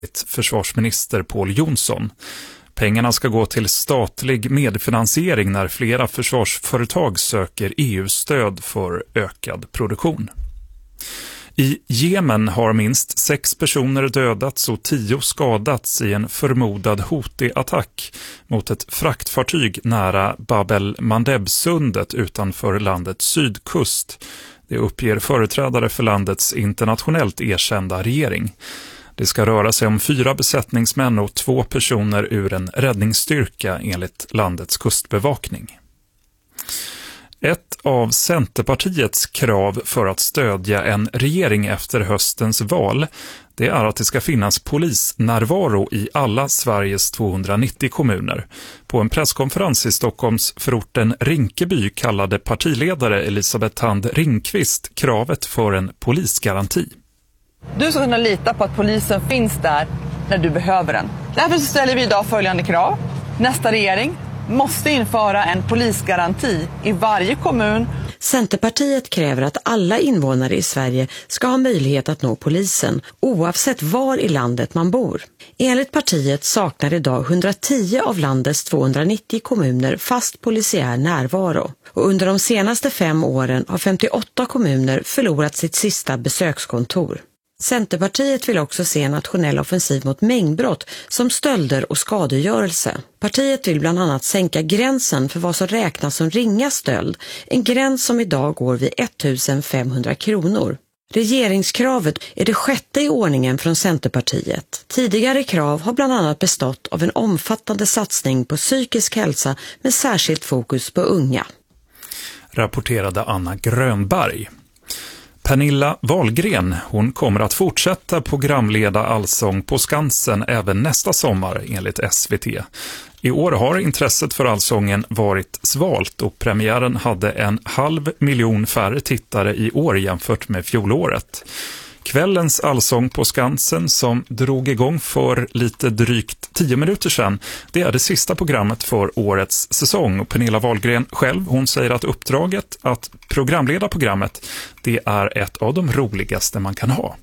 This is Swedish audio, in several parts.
försvarsminister Pål Jonsson. Pengarna ska gå till statlig medfinansiering när flera försvarsföretag söker EU-stöd för ökad produktion. I Jemen har minst 6 personer dödats och 10 skadats i en förmodad Houthi-attack mot ett fraktfartyg nära Bab el-Mandeb-sundet utanför landets sydkust. Det uppger företrädare för landets internationellt erkända regering. Det ska röra sig om 4 besättningsmän och 2 personer ur en räddningsstyrka enligt landets kustbevakning. Ett av Centerpartiets krav för att stödja en regering efter höstens val, det är att det ska finnas polisnärvaro i alla Sveriges 290 kommuner. På en presskonferens i Stockholms förorten Rinkeby kallade partiledare Elisabeth Thand Ringqvist kravet för en polisgaranti. Du ska kunna lita på att polisen finns där när du behöver den. Därför så ställer vi idag följande krav. Nästa regering måste införa en polisgaranti i varje kommun. Centerpartiet kräver att alla invånare i Sverige ska ha möjlighet att nå polisen, oavsett var i landet man bor. Enligt partiet saknar idag 110 av landets 290 kommuner fast polisiär närvaro. Och under de senaste 5 åren har 58 kommuner förlorat sitt sista besökskontor. Centerpartiet vill också se en nationell offensiv mot mängdbrott som stölder och skadegörelse. Partiet vill bland annat sänka gränsen för vad som räknas som ringa stöld, en gräns som idag går vid 1500 kronor. Regeringskravet är det 6:e i ordningen från Centerpartiet. Tidigare krav har bland annat bestått av en omfattande satsning på psykisk hälsa med särskilt fokus på unga. Rapporterade Anna Grönberg. Pernilla Wahlgren, hon kommer att fortsätta programleda Allsång på Skansen även nästa sommar enligt SVT. I år har intresset för Allsången varit svalt och premiären hade 500 000 färre tittare i år jämfört med fjolåret. Kvällens Allsång på Skansen som drog igång för lite drygt 10 minuter sedan, det är det sista programmet för årets säsong. Och Pernilla Wahlgren själv, hon säger att uppdraget att programleda programmet, det är ett av de roligaste man kan ha.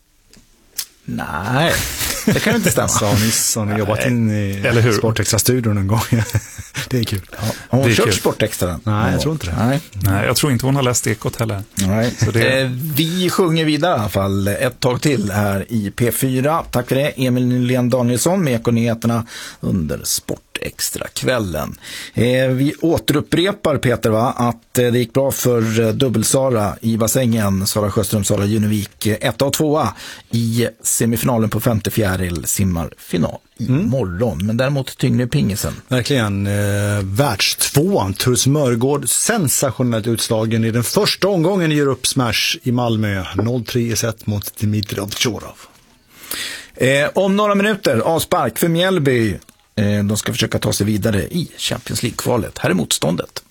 Nej, det kan inte stämma. Sa ni jobbat in i Sportextra-studion en gång. Det är kul. Ja, har hon kört Sportextra? Nej, jag tror inte det. Nej, jag tror inte hon har läst Ekot heller. Nej. Så vi sjunger vidare i alla fall ett tag till här i P4. Tack för det, Emil Nylén Danielsson med Ekonyheterna under Sportextra-kvällen. Vi återupprepar, Peter, att det gick bra för dubbelsara i bassängen. Sara Sjöström, Sara Junevik 1 och 2 i semifinalen på 5:e fjäril, simmar final imorgon. Men däremot tyngre pingisen. Verkligen. Världstvåan Truls Mörgård, sensationellt utslagen i den första omgången i Europe Smash i Malmö. 0-3 i set mot Dimitrov Chorov. Om några minuter avspark för Mjällby. De ska försöka ta sig vidare i Champions League-kvalet. Här är motståndet.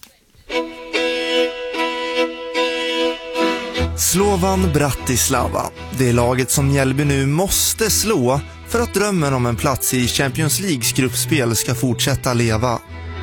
Slovan Bratislava. Det är laget som Mjällby nu måste slå för att drömmen om en plats i Champions Leagues gruppspel ska fortsätta leva.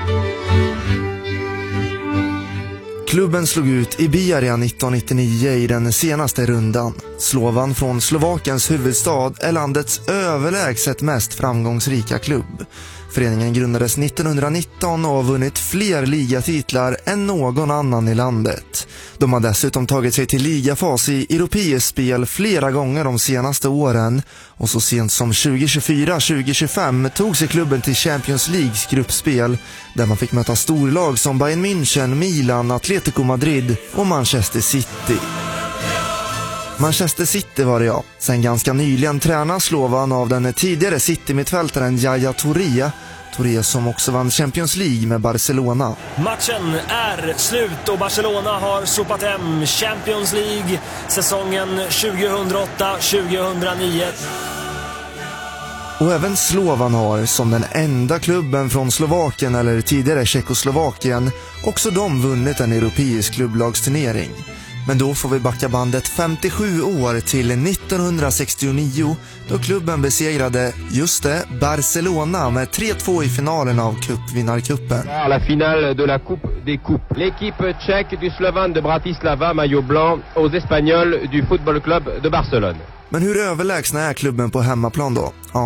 Klubben slog ut Iberia 1999 i den senaste rundan. Slovan från Slovakiens huvudstad är landets överlägset mest framgångsrika klubb. Föreningen grundades 1919 och har vunnit fler ligatitlar än någon annan i landet. De har dessutom tagit sig till ligafas i europeiskt spel flera gånger de senaste åren. Och så sent som 2024-2025 tog sig klubben till Champions Leagues gruppspel där man fick möta storlag som Bayern München, Milan, Atletico Madrid och Manchester City. Manchester City var det, ja. Sen ganska nyligen tränar Slovan av den tidigare City-mittfältaren Yaya Touré. Touré som också vann Champions League med Barcelona. Matchen är slut och Barcelona har sopat hem Champions League säsongen 2008-2009. Och även Slovan har, som den enda klubben från Slovakien eller tidigare Tjeckoslovakien, också de vunnit en europeisk klubblagsturnering. Men då får vi backa bandet 57 år till 1969 då klubben besegrade, just det, Barcelona med 3-2 i finalen av cupvinnarcupen. La finale de la Coupe des Coupes. L'équipe tchèque du Slovan de Bratislava, maillot blanc, aux Espagnols du Football Club de Barcelone. Men hur överlägsna är klubben på hemmaplan då? Ja,